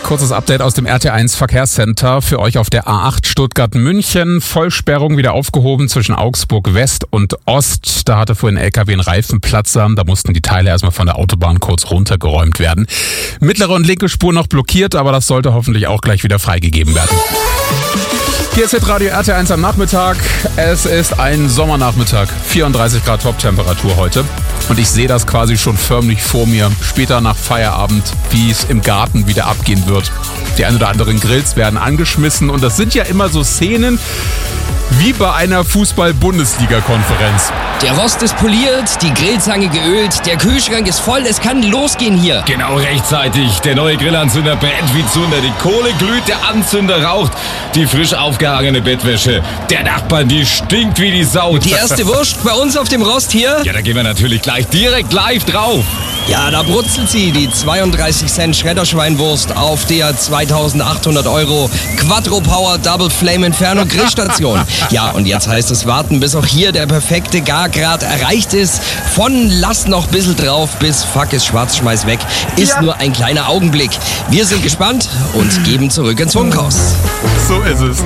Kurzes Update aus dem RT1 Verkehrscenter für euch auf der A8 Stuttgart-München. Vollsperrung wieder aufgehoben zwischen Augsburg West und Ost. Da hatte vorhin ein LKW einen Reifenplatzer. Da mussten die Teile erstmal von der Autobahn kurz runtergeräumt werden. Mittlere und linke Spur noch blockiert, aber das sollte hoffentlich auch gleich wieder freigegeben werden. Hier ist jetzt Radio RT1 am Nachmittag. Es ist ein Sommernachmittag. 34 Grad Top-Temperatur heute. Und ich sehe das quasi schon förmlich vor mir. Später nach Feierabend, wie es im Garten wieder abgehen wird. Die ein oder anderen Grills werden angeschmissen. Und das sind ja immer so Szenen wie bei einer Fußball-Bundesliga-Konferenz. Der Rost ist poliert, die Grillzange geölt, der Kühlschrank ist voll, es kann losgehen hier. Genau rechtzeitig. Der neue Grillanzünder brennt wie Zunder. Die Kohle glüht, der Anzünder raucht. Die frisch aufgehangene Bettwäsche der Nachbarn, die stinkt wie die Sau. Die erste Wurst bei uns auf dem Rost hier? Ja, da gehen wir natürlich gleich direkt live drauf. Ja, da brutzelt sie, die 32 Cent Schredderschweinwurst auf der 2.800 € Quattro Power Double Flame Inferno Grillstation. Ja, und jetzt heißt es warten, bis auch hier der perfekte Gargrad erreicht ist. Von lass noch ein bisschen drauf bis fuck ist schwarz, schmeiß weg. Ist nur ein kleiner Augenblick. Wir sind gespannt und geben zurück ins Funkhaus. So ist es.